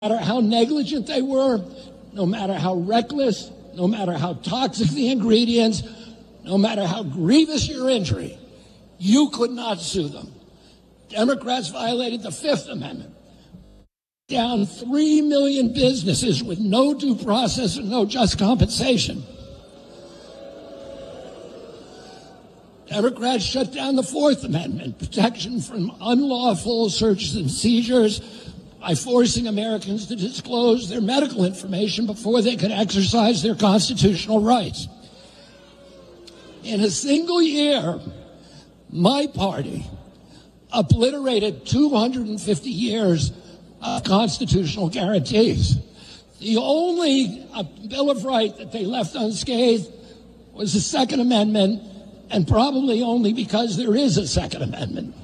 matter how negligent they were, no matter how reckless, no matter how toxic the ingredients, no matter how grievous your injury, you could not sue them. Democrats violated the Fifth Amendment. Down 3 million businesses with no due process and no just compensation. Democrats shut down the Fourth Amendment, protection from unlawful searches and seizures, by forcing Americans to disclose their medical information before they could exercise their constitutional rights. In a single year, my party obliterated 250 years of constitutional guarantees. The only Bill of Rights that they left unscathed was the Second Amendment, and probably only because there is a Second Amendment.